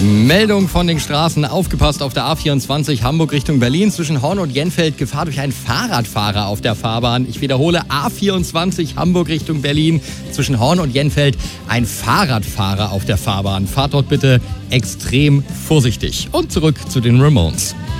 Meldung von den Straßen. Aufgepasst auf der A24 Hamburg Richtung Berlin. Zwischen Horn und Jenfeld Gefahr durch einen Fahrradfahrer auf der Fahrbahn. Ich wiederhole, A24 Hamburg Richtung Berlin. Zwischen Horn und Jenfeld ein Fahrradfahrer auf der Fahrbahn. Fahrt dort bitte extrem vorsichtig. Und zurück zu den Ramones.